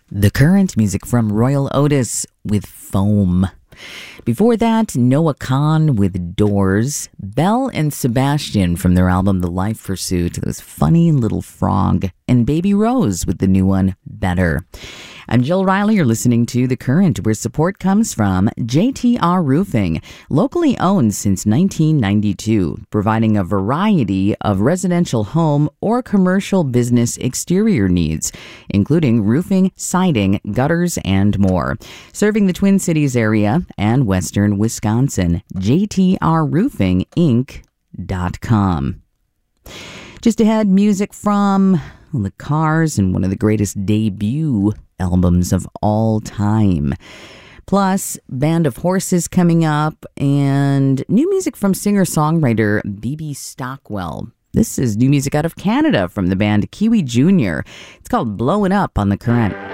The Current, music from Royal Otis with Foam. Before that, Noah Kahan with Doors, Belle and Sebastian from their album The Life Pursuit, those funny little frog, and Baby Rose with the new one, Better. I'm Jill Riley. You're listening to The Current, where support comes from JTR Roofing, locally owned since 1992, providing a variety of residential home or commercial business exterior needs, including roofing, siding, gutters, and more. Serving the Twin Cities area and western Wisconsin, JTRRoofingInc.com. Just ahead, music from The Cars and one of the greatest debut albums of all time. Plus, Band of Horses coming up and new music from singer-songwriter B.B. Stockwell. This is new music out of Canada from the band Kiwi Jr. It's called Blowin' Up on The Current.